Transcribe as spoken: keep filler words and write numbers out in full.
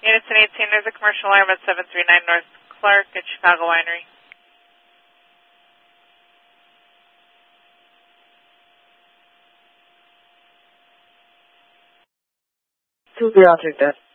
Unison eighteen, there's a commercial alarm at seven three nine North Clark at Chicago Winery. two three, I'll take that.